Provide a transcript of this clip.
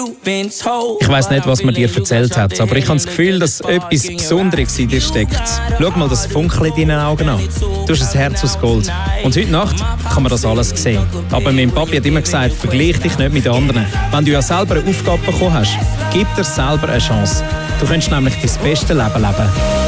Ich weiss nicht, was man dir erzählt hat, aber ich habe das Gefühl, dass etwas Besonderes in dir steckt. Schau mal das Funkeln in deinen Augen an. Du hast ein Herz aus Gold. Und heute Nacht kann man das alles sehen. Aber mein Papi hat immer gesagt, vergleich dich nicht mit anderen. Wenn du ja selber eine Aufgabe bekommen hast, gib dir selber eine Chance. Du kannst nämlich dein bestes Leben leben.